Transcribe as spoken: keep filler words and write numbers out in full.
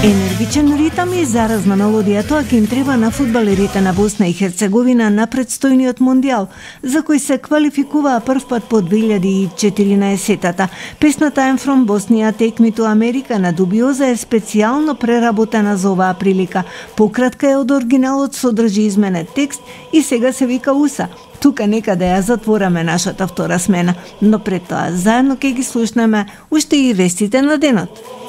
Енергичен ритам и заразна мелодија, тоа ќе им треба на фудбалерите на Босна и Херцеговина на предстојниот мондијал, за кој се квалификуваа првпат по две илјади и четиринаесетата. Песната I'm from Bosnia, Take Me to America на Дубиоза е специјално преработена за оваа прилика. Пократка е од оригиналот, содржи изменет текст и сега се вика Уса. Тука некаде ја затвораме нашата втора смена, но пред тоа заедно ќе ги слушнеме уште и вестите на денот.